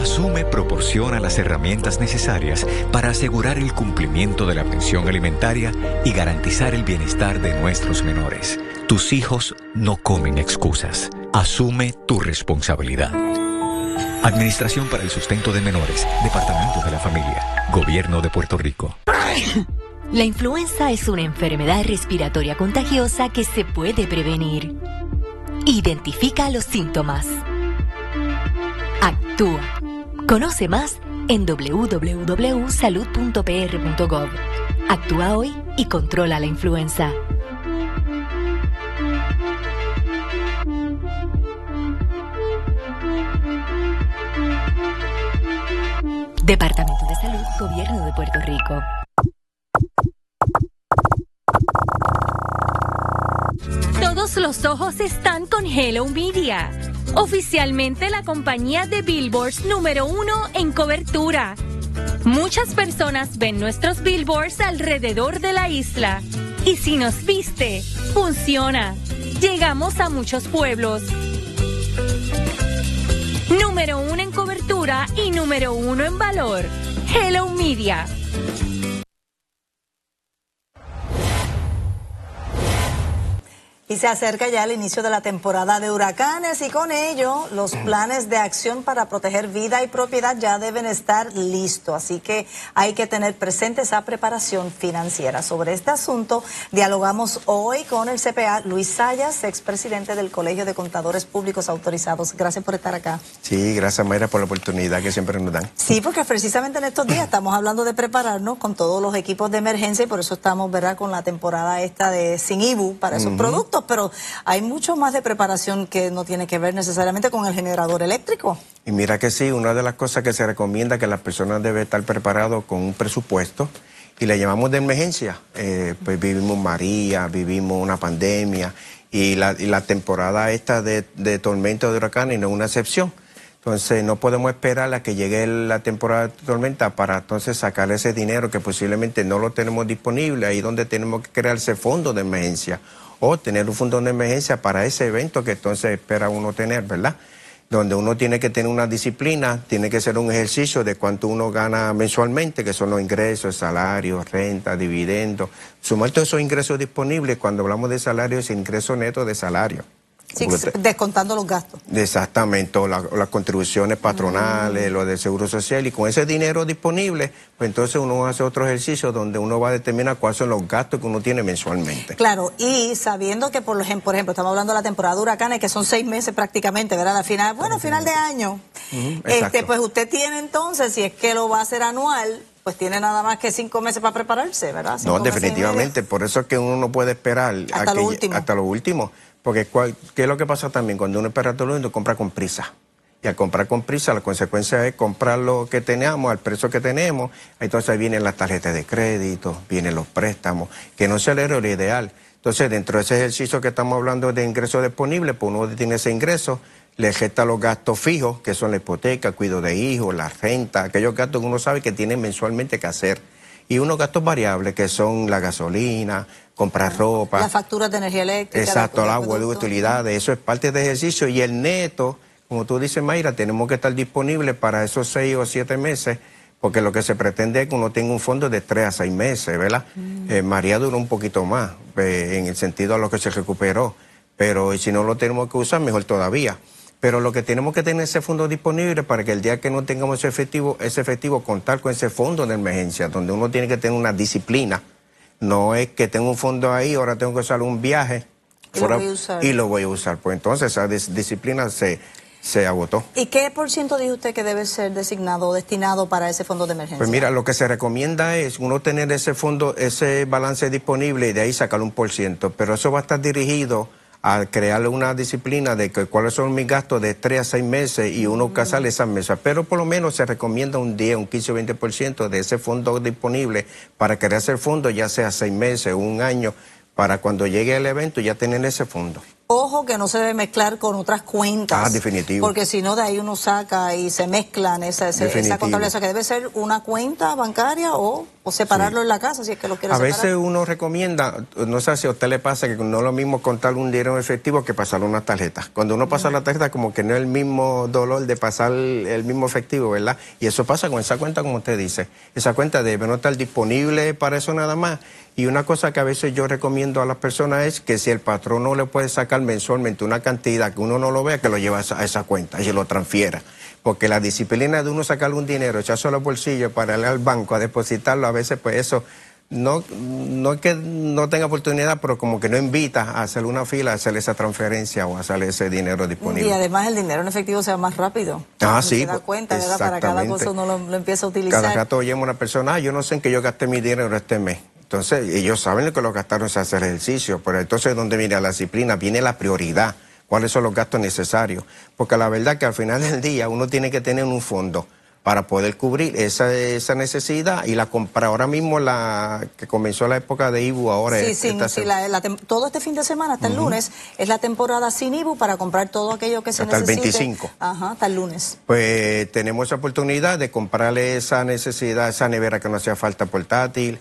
Asume proporciona las herramientas necesarias para asegurar el cumplimiento de la pensión alimentaria y garantizar el bienestar de nuestros menores. Tus hijos no comen excusas. Asume tu responsabilidad. Administración para el Sustento de Menores, Departamento de la Familia, Gobierno de Puerto Rico. La influenza es una enfermedad respiratoria contagiosa que se puede prevenir. Identifica los síntomas. Actúa. Conoce más en www.salud.pr.gov. Actúa hoy y controla la influenza. Departamento de Salud, Gobierno de Puerto Rico. Todos los ojos están con Hello Media, oficialmente la compañía de billboards número 1 en cobertura. Muchas personas ven nuestros billboards alrededor de la isla. Y si nos viste, funciona. Llegamos a muchos pueblos. Número 1 en cobertura y número 1 en valor. Hello Media. Y se acerca ya el inicio de la temporada de huracanes y con ello los planes de acción para proteger vida y propiedad ya deben estar listos. Así que hay que tener presente esa preparación financiera. Sobre este asunto dialogamos hoy con el CPA Luis Sayas, expresidente del Colegio de Contadores Públicos Autorizados. Gracias por estar acá. Sí, gracias Mayra por la oportunidad que siempre nos dan. Sí, porque precisamente en estos días estamos hablando de prepararnos con todos los equipos de emergencia y por eso estamos, ¿verdad?, con la temporada esta de sin IBU para esos productos. Pero hay mucho más de preparación que no tiene que ver necesariamente con el generador eléctrico. Y mira que sí, una de las cosas que se recomienda que las personas deben estar preparados con un presupuesto y le llamamos de emergencia. Pues vivimos María, vivimos una pandemia y la temporada esta de tormenta de huracanes no es una excepción. Entonces no podemos esperar a que llegue la temporada de tormenta para entonces sacar ese dinero que posiblemente no lo tenemos disponible, ahí donde tenemos que crear ese fondo de emergencia o tener un fondo de emergencia para ese evento que entonces espera uno tener, ¿verdad? Donde uno tiene que tener una disciplina, tiene que ser un ejercicio de cuánto uno gana mensualmente, que son los ingresos, salarios, renta, dividendos. Sumar todos esos ingresos disponibles, cuando hablamos de salario, es ingreso neto de salario. Sí, descontando los gastos. Exactamente, las contribuciones patronales, lo del seguro social, y con ese dinero disponible, pues entonces uno hace otro ejercicio donde uno va a determinar cuáles son los gastos que uno tiene mensualmente. Claro, y sabiendo que, por ejemplo, estamos hablando de la temporada de huracanes, que son 6 meses prácticamente, ¿verdad? Al final, final de año. Pues usted tiene entonces, si es que lo va a hacer anual, pues tiene nada más que 5 meses para prepararse, ¿verdad? No, definitivamente, por eso es que uno no puede esperar hasta lo último. Porque ¿qué es lo que pasa también? Cuando uno espera todo lo último, compra con prisa. Y al comprar con prisa, la consecuencia es comprar lo que tenemos, al precio que tenemos. Entonces ahí vienen las tarjetas de crédito, vienen los préstamos, que no es el héroe ideal. Entonces, dentro de ese ejercicio que estamos hablando de ingresos disponibles, pues uno tiene ese ingreso, le gesta los gastos fijos, que son la hipoteca, cuidado de hijos, la renta, aquellos gastos que uno sabe que tiene mensualmente que hacer. Y unos gastos variables, que son la gasolina, comprar ropa. Las facturas de energía eléctrica. Exacto, el agua, de utilidades, eso es parte de ejercicio. Y el neto, como tú dices, Mayra, tenemos que estar disponibles para esos 6 o 7 meses, porque lo que se pretende es que uno tenga un fondo de 3 a 6 meses, ¿verdad? María duró un poquito más, en el sentido a lo que se recuperó, pero si no lo tenemos que usar, mejor todavía. Pero lo que tenemos que tener ese fondo disponible para que el día que no tengamos ese efectivo, contar con ese fondo de emergencia, donde uno tiene que tener una disciplina. No es que tengo un fondo ahí, ahora tengo que usar un viaje y lo voy a usar. Pues entonces esa disciplina se agotó. ¿Y qué por ciento dice usted que debe ser designado o destinado para ese fondo de emergencia? Pues mira, lo que se recomienda es uno tener ese fondo, ese balance disponible y de ahí sacar 1%, pero eso va a estar dirigido a crear una disciplina de que cuáles son mis gastos de 3 a 6 meses y uno casarle esas mesas. Pero por lo menos se recomienda un 10, un 15 o 20% de ese fondo disponible para crearse el fondo, ya sea 6 meses o un año, para cuando llegue el evento ya tener ese fondo. Ojo que no se debe mezclar con otras cuentas. Definitivo. Porque si no, de ahí uno saca y se mezclan esa contabilidad. Que debe ser una cuenta bancaria o separarlo en la casa, si es que lo quiere separar. A veces uno recomienda, no sé si a usted le pasa, que no es lo mismo contar un dinero efectivo que pasarlo una tarjeta. Cuando uno pasa la tarjeta, como que no es el mismo dolor de pasar el mismo efectivo, ¿verdad? Y eso pasa con esa cuenta, como usted dice. Esa cuenta debe no estar disponible para eso nada más. Y una cosa que a veces yo recomiendo a las personas es que si el patrón no le puede sacar mensualmente una cantidad que uno no lo vea, que lo lleve a esa cuenta y se lo transfiera. Porque la disciplina de uno sacar un dinero, echarse a los bolsillos para ir al banco a depositarlo, a veces pues eso no es que no tenga oportunidad, pero como que no invita a hacer una fila, a hacer esa transferencia o a hacer ese dinero disponible. Y además el dinero en efectivo se va más rápido. Sí. Se da cuenta, ¿verdad? Para cada cosa uno lo empieza a utilizar. Cada rato oyemos una persona, yo no sé en qué yo gasté mi dinero este mes. Entonces, ellos saben lo que lo gastaron es hacer ejercicio, pero entonces donde viene la disciplina, viene la prioridad, cuáles son los gastos necesarios, porque la verdad que al final del día uno tiene que tener un fondo para poder cubrir esa necesidad y la compra. Ahora mismo que comenzó la época de IBU ahora. Todo este fin de semana, hasta el lunes, es la temporada sin IBU para comprar todo aquello que se necesite. Hasta el 25. Hasta el lunes. Pues tenemos esa oportunidad de comprarle esa necesidad, esa nevera que no hacía falta portátil,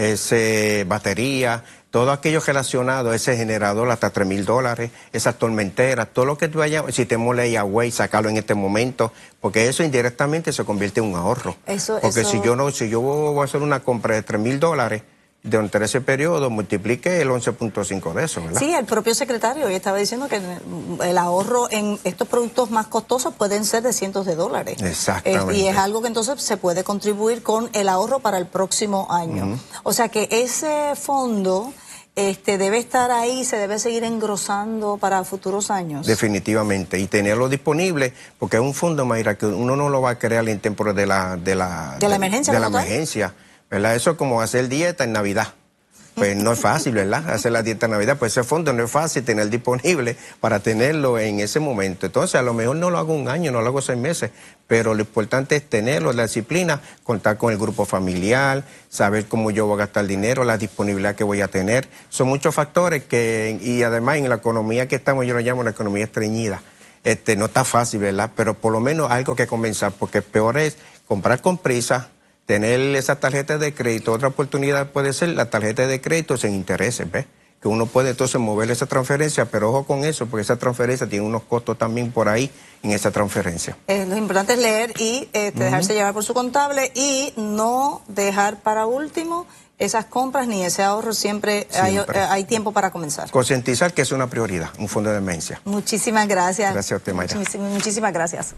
batería, todo aquello relacionado, ese generador hasta $3,000, esas tormenteras, todo lo que tú vayas, si te molesta Huawei, sacarlo en este momento, porque eso indirectamente se convierte en un ahorro. Si yo voy a hacer una compra de $3,000, durante ese periodo multiplique el 11.5 de eso, ¿verdad? Sí, el propio secretario estaba diciendo que el ahorro en estos productos más costosos pueden ser de cientos de dólares. Exactamente. Y es algo que entonces se puede contribuir con el ahorro para el próximo año. O sea que ese fondo debe estar ahí, se debe seguir engrosando para futuros años. Definitivamente, y tenerlo disponible, porque es un fondo, Mayra, que uno no lo va a crear en tiempo de la emergencia. ¿Verdad? Eso es como hacer dieta en Navidad. Pues no es fácil, ¿verdad? Hacer la dieta en Navidad, pues ese fondo no es fácil tener disponible para tenerlo en ese momento. Entonces, a lo mejor no lo hago un año, no lo hago 6 meses, pero lo importante es tenerlo, la disciplina, contar con el grupo familiar, saber cómo yo voy a gastar dinero, la disponibilidad que voy a tener. Son muchos factores y además en la economía que estamos, yo lo llamo la economía estreñida. No está fácil, ¿verdad? Pero por lo menos algo que comenzar, porque peor es comprar con prisa, tener esas tarjetas de crédito. Otra oportunidad puede ser la tarjeta de crédito sin intereses, ¿ves? Que uno puede entonces mover esa transferencia, pero ojo con eso, porque esa transferencia tiene unos costos también por ahí en esa transferencia. Lo importante es leer y dejarse llevar por su contable y no dejar para último esas compras ni ese ahorro. Siempre. Hay tiempo para comenzar. Concientizar que es una prioridad, un fondo de emergencia. Muchísimas gracias. Gracias a usted, Mayra. Muchísimas gracias.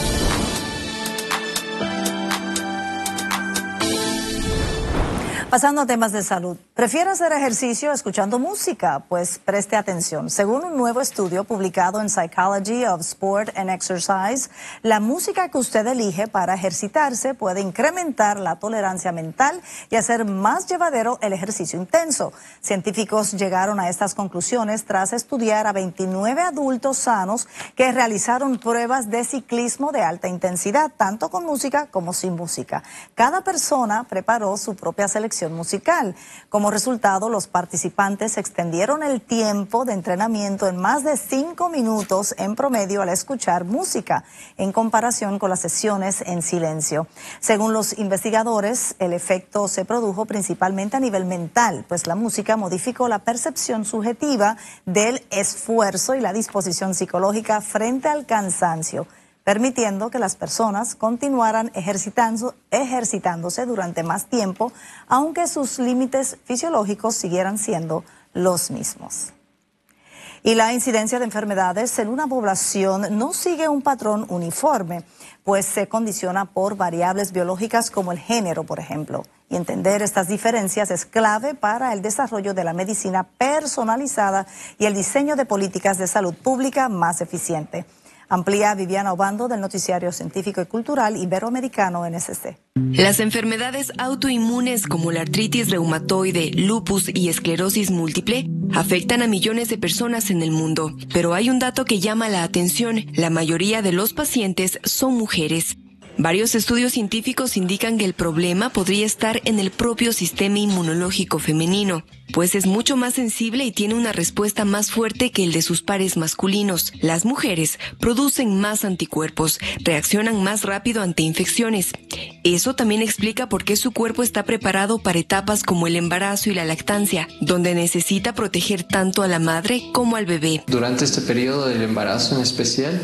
Pasando a temas de salud, ¿prefiere hacer ejercicio escuchando música? Pues preste atención. Según un nuevo estudio publicado en Psychology of Sport and Exercise, la música que usted elige para ejercitarse puede incrementar la tolerancia mental y hacer más llevadero el ejercicio intenso. Científicos llegaron a estas conclusiones tras estudiar a 29 adultos sanos que realizaron pruebas de ciclismo de alta intensidad, tanto con música como sin música. Cada persona preparó su propia selección musical. Como resultado, los participantes extendieron el tiempo de entrenamiento en más de 5 minutos en promedio al escuchar música, en comparación con las sesiones en silencio. Según los investigadores, el efecto se produjo principalmente a nivel mental, pues la música modificó la percepción subjetiva del esfuerzo y la disposición psicológica frente al cansancio, permitiendo que las personas continuaran ejercitándose durante más tiempo, aunque sus límites fisiológicos siguieran siendo los mismos. Y la incidencia de enfermedades en una población no sigue un patrón uniforme, pues se condiciona por variables biológicas como el género, por ejemplo. Y entender estas diferencias es clave para el desarrollo de la medicina personalizada y el diseño de políticas de salud pública más eficiente. Amplía Viviana Obando del Noticiario Científico y Cultural Iberoamericano NSC. Las enfermedades autoinmunes como la artritis reumatoide, lupus y esclerosis múltiple afectan a millones de personas en el mundo. Pero hay un dato que llama la atención: la mayoría de los pacientes son mujeres. Varios estudios científicos indican que el problema podría estar en el propio sistema inmunológico femenino, pues es mucho más sensible y tiene una respuesta más fuerte que el de sus pares masculinos. Las mujeres producen más anticuerpos, reaccionan más rápido ante infecciones. Eso también explica por qué su cuerpo está preparado para etapas como el embarazo y la lactancia, donde necesita proteger tanto a la madre como al bebé. Durante este periodo del embarazo en especial,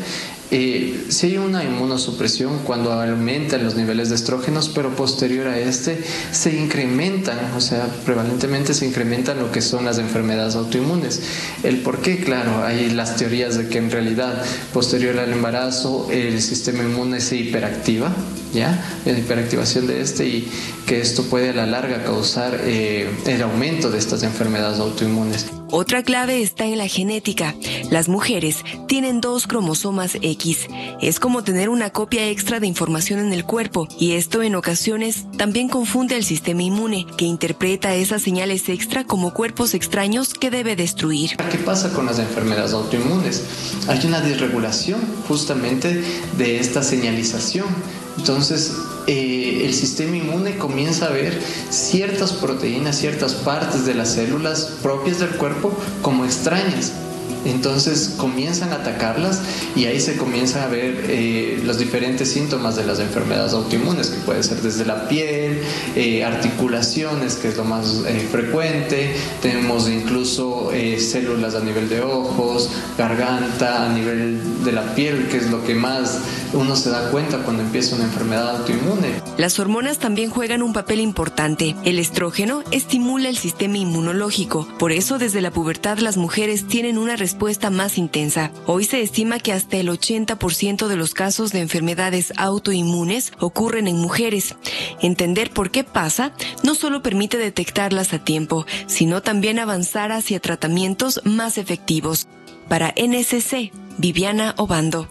sí hay una inmunosupresión cuando aumentan los niveles de estrógenos, pero posterior a este se incrementan, o sea, prevalentemente se incrementan lo que son las enfermedades autoinmunes. ¿El por qué? Claro, hay las teorías de que en realidad posterior al embarazo el sistema inmune se hiperactiva, ¿ya? La hiperactivación de y que esto puede a la larga causar el aumento de estas enfermedades autoinmunes. Otra clave está en la genética. Las mujeres tienen 2 cromosomas X. Es como tener una copia extra de información en el cuerpo, y esto en ocasiones también confunde al sistema inmune, que interpreta esas señales extra como cuerpos extraños que debe destruir. ¿Qué pasa con las enfermedades autoinmunes? Hay una disregulación justamente de esta señalización. Entonces, el sistema inmune comienza a ver ciertas proteínas, ciertas partes de las células propias del cuerpo como extrañas. Entonces comienzan a atacarlas y ahí se comienzan a ver los diferentes síntomas de las enfermedades autoinmunes, que puede ser desde la piel, articulaciones, que es lo más frecuente. Tenemos incluso células a nivel de ojos, garganta, a nivel de la piel, que es lo que más uno se da cuenta cuando empieza una enfermedad autoinmune. Las hormonas también juegan un papel importante. El estrógeno estimula el sistema inmunológico. Por eso, desde la pubertad, las mujeres tienen una respuesta más intensa. Hoy se estima que hasta el 80% de los casos de enfermedades autoinmunes ocurren en mujeres. Entender por qué pasa no solo permite detectarlas a tiempo, sino también avanzar hacia tratamientos más efectivos. Para NSC, Viviana Obando.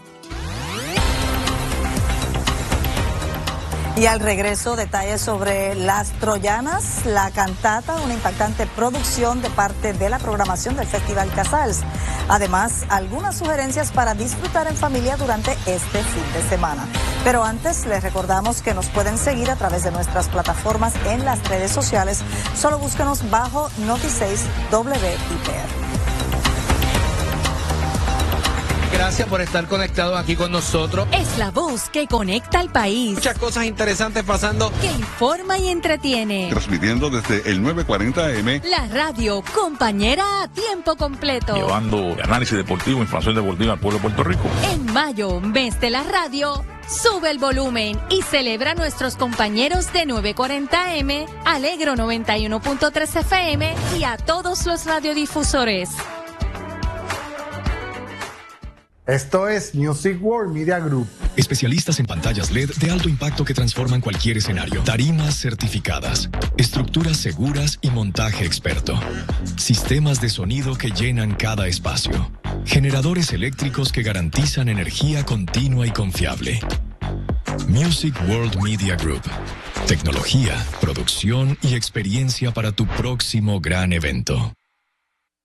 Y al regreso, detalles sobre Las Troyanas, la cantata, una impactante producción de parte de la programación del Festival Casals. Además, algunas sugerencias para disfrutar en familia durante este fin de semana. Pero antes, les recordamos que nos pueden seguir a través de nuestras plataformas en las redes sociales. Solo búsquenos bajo Noti6 WIPR. Gracias por estar conectados aquí con nosotros. Es la voz que conecta al país. Muchas cosas interesantes pasando. Que informa y entretiene. Transmitiendo desde el 940 AM. La radio, compañera a tiempo completo. Llevando análisis deportivo, información deportiva al pueblo de Puerto Rico. En mayo, mes de la radio, sube el volumen y celebra a nuestros compañeros de 940 AM, Alegro 91.3 FM y a todos los radiodifusores. Esto es Music World Media Group. Especialistas en pantallas LED de alto impacto que transforman cualquier escenario. Tarimas certificadas. Estructuras seguras y montaje experto. Sistemas de sonido que llenan cada espacio. Generadores eléctricos que garantizan energía continua y confiable. Music World Media Group. Tecnología, producción y experiencia para tu próximo gran evento.